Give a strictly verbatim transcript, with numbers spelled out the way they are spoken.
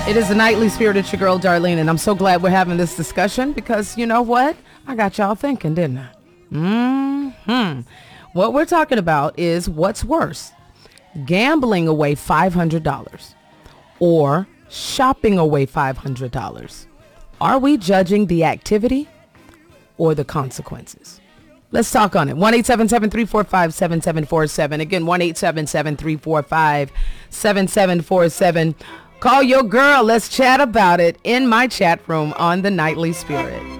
It is the Nightly Spirit. It's your girl, Darlene, and I'm so glad we're having this discussion because you know what? I got y'all thinking, didn't I? Mm-hmm. What we're talking about is what's worse, gambling away five hundred dollars or shopping away five hundred dollars. Are we judging the activity or the consequences? Let's talk on it. one eight seven seven, three four five, seven seven four seven. Again, one eight seven seven, three four five, seven seven four seven. Call your girl. Let's chat about it in my chat room on the Nightly Spirit.